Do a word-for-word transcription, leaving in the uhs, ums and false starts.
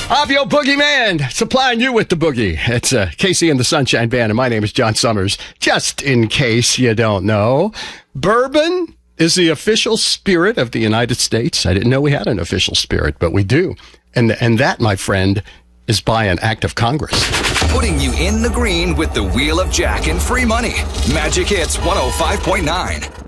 I'm your boogeyman, supplying you with the boogie. It's uh, Casey and the Sunshine Band, and my name is John Summers. Just in case you don't know, bourbon is the official spirit of the United States. I didn't know we had an official spirit, but we do. And, and that, my friend, is by an act of Congress. Putting you in the green with the Wheel of Jack and free money. Magic Hits one oh five point nine.